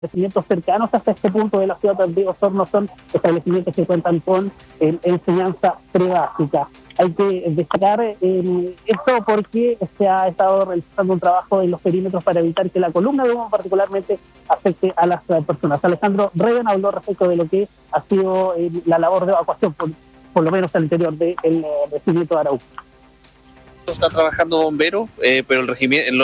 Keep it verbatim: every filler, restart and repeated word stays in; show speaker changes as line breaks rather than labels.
establecimientos cercanos hasta este punto de la ciudad de Osorno son establecimientos que cuentan con eh, enseñanza prebásica. Hay que destacar eh, esto porque se ha estado realizando un trabajo en los perímetros para evitar que la columna de humo particularmente afecte a las personas. Alejandro Reben habló respecto de lo que ha sido eh, la labor de evacuación, por, por lo menos al interior del eh, regimiento de Arauco.
Está trabajando bomberos, eh, pero el regimiento